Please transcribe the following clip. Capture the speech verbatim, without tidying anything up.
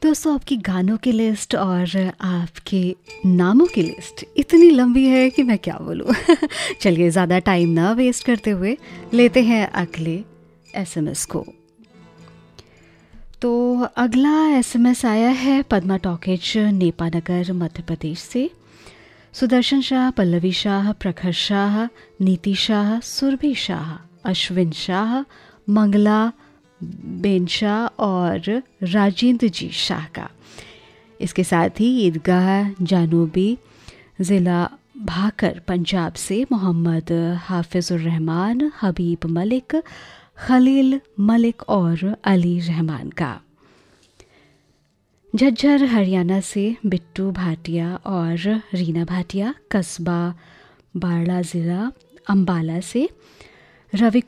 दोस्तों, आपकी गानों की लिस्ट और आपके नामों की लिस्ट इतनी लंबी है कि मैं क्या बोलूँ। चलिए, ज़्यादा टाइम ना वेस्ट करते हुए लेते हैं अगले एसएमएस को। तो अगला एसएमएस आया है पद्मा टॉकेज, नेपानगर, मध्य प्रदेश से। सुदर्शन शाह, पल्लवी शाह, प्रखर शाह, नीति शाह, सुरभि शाह, अश्विन शाह, मंगला बेन शाह और राजेंद्र जी शाह का। इसके साथ ही ईदगाह जानूबी ज़िला भाकर पंजाब से मोहम्मद हाफिज़ुर रहमान, हबीब मलिक, खलील मलिक और अली रहमान का। झज्जर हरियाणा से बिट्टू भाटिया और रीना भाटिया, कस्बा बाड़ा ज़िला अम्बाला से रवि